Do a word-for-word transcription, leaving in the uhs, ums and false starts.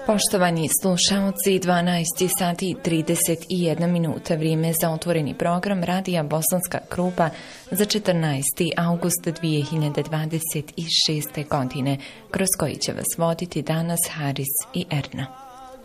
Poštovani slušalci, dvanaest sati i trideset jedna minuta, vrijeme za otvoreni program Radija Bosanska Krupa za četrnaesti avgust dvije hiljade dvadeset šeste. godine, kroz koji će vas voditi danas Haris i Erna.